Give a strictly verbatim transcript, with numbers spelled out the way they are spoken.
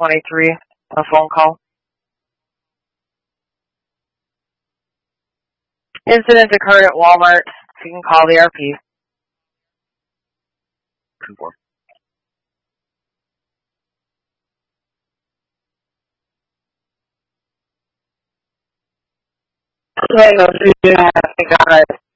twenty-three, a phone call. Incident occurred at Walmart. You can call the R P. Conform. I know, so you have to